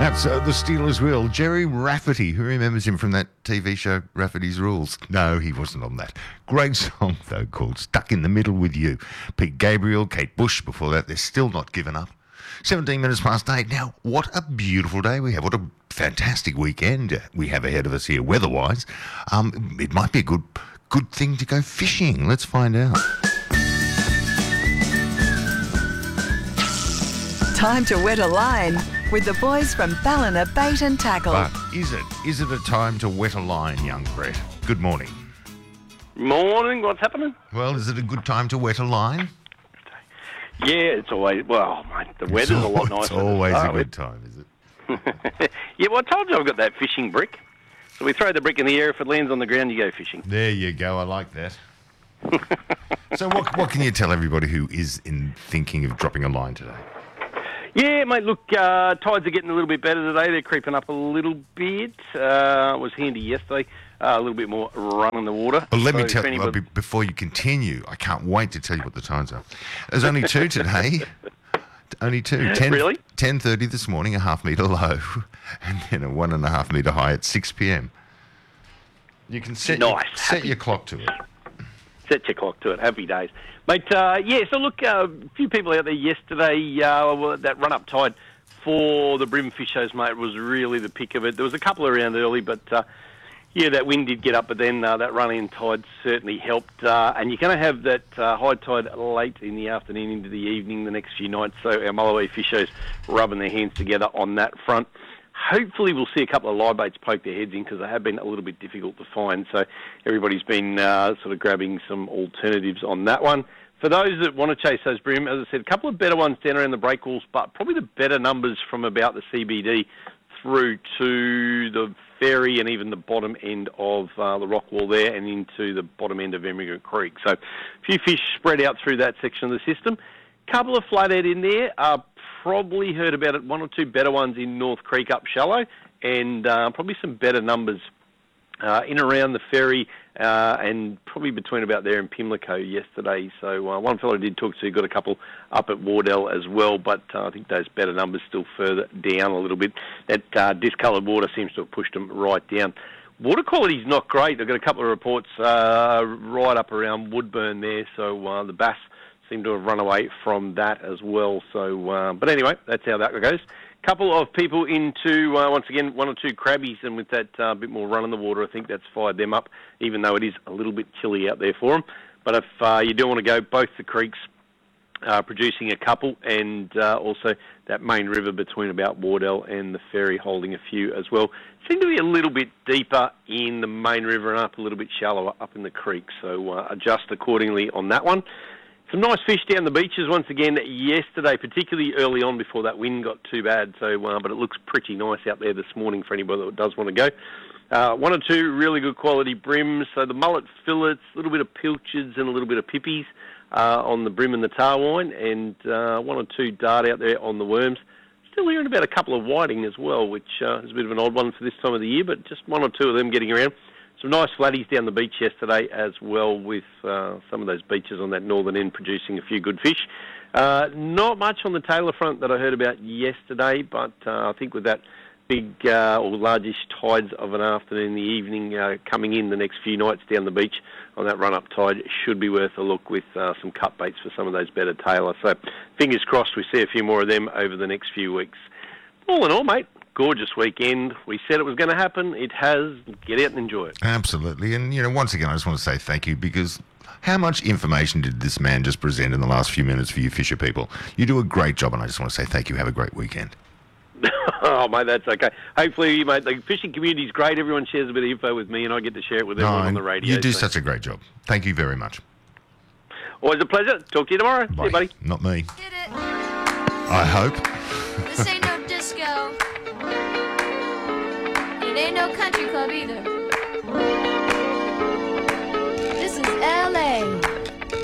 That's the Steelers' will. Jerry Rafferty, who remembers him from that TV show, Rafferty's Rules? No, he wasn't on that. Great song, though, called Stuck in the Middle with You. Pete Gabriel, Kate Bush before that. They're still not given up. 17 minutes past 8. Now, what a beautiful day we have. What a fantastic weekend we have ahead of us here, weather-wise. It might be a good thing to go fishing. Let's find out. Time to wet a line with the boys from Ballina Bait and Tackle. But is it a time to wet a line, young Brett? Good morning. Morning, what's happening? Well, is it a good time to wet a line? Yeah, it's always, well, mate, the weather's a lot nicer. It's always a good time, is it? Yeah, well, I told you I've got that fishing brick. So we throw the brick in the air. If it lands on the ground, you go fishing. There you go. I like that. So what can you tell everybody who is thinking of dropping a line today? Yeah, mate, look, tides are getting a little bit better today. They're creeping up a little bit. It was handy yesterday. A little bit more run in the water. Well, let me tell you, before you continue, I can't wait to tell you what the times are. There's only two today. Only two. Really? 10:30 this morning, a half metre low, and then a 1.5 metre high at 6 p.m. You can set your clock to it. Set your clock to it. Happy days. Mate, so look, a few people out there yesterday, that run-up tide for the brim fish shows, mate, was really the pick of it. There was a couple around early, but, that wind did get up, but then that run-in tide certainly helped. And you're going to have that high tide late in the afternoon into the evening the next few nights, so our Mulloway fish shows rubbing their hands together on that front. Hopefully we'll see a couple of live baits poke their heads in because they have been a little bit difficult to find. So everybody's been sort of grabbing some alternatives on that one. For those that want to chase those brim, as I said, a couple of better ones down around the breakwalls, but probably the better numbers from about the CBD through to the ferry and even the bottom end of the rock wall there and into the bottom end of Emigrant Creek. So a few fish spread out through that section of the system. Couple of flathead in there. Probably heard about it. One or two better ones in North Creek up shallow, and probably some better numbers in around the ferry and probably between about there and Pimlico yesterday. So one fellow I did talk to got a couple up at Wardell as well, but I think those better numbers still further down a little bit. That discoloured water seems to have pushed them right down. Water quality's not great. I've got a couple of reports right up around Woodburn there, so the bass seem to have run away from that as well. So, but anyway, that's how that goes. Couple of people into, once again, one or two crabbies, and with that bit more run in the water, I think that's fired them up, even though it is a little bit chilly out there for them. But if you do want to go, both the creeks producing a couple, and also that main river between about Wardell and the ferry holding a few as well. Seem to be a little bit deeper in the main river and up a little bit shallower up in the creek, so adjust accordingly on that one. Some nice fish down the beaches once again yesterday, particularly early on before that wind got too bad. So, but it looks pretty nice out there this morning for anybody that does want to go. One or two really good quality brims. So the mullet fillets, a little bit of pilchards and a little bit of pippies on the brim and the tarwine, and one or two dart out there on the worms. Still hearing about a couple of whiting as well, which is a bit of an odd one for this time of the year, but just one or two of them getting around. Some nice flatties down the beach yesterday as well, with some of those beaches on that northern end producing a few good fish. Not much on the Taylor front that I heard about yesterday, but I think with that big or largish tides of an afternoon in the evening coming in the next few nights down the beach on that run-up tide, it should be worth a look with some cut baits for some of those better Taylor. So fingers crossed we see a few more of them over the next few weeks. All in all, mate, gorgeous weekend. We said it was going to happen. It has. Get out and enjoy it. Absolutely. And, once again, I just want to say thank you, because how much information did this man just present in the last few minutes for you fisher people? You do a great job, and I just want to say thank you. Have a great weekend. Oh, mate, that's okay. Hopefully, mate, the fishing community is great. Everyone shares a bit of info with me, and I get to share it with everyone on the radio. You do such a great job. Thank you very much. Always a pleasure. Talk to you tomorrow. Bye. See you, buddy. Not me. Get it. I hope. This ain't no disco. It ain't no country club either.